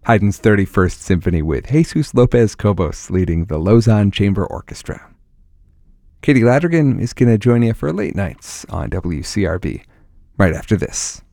Haydn's 31st Symphony with Jesus Lopez Cobos leading the Lausanne Chamber Orchestra. Katie Ladrigan is going to join you for late nights on WCRB right after this.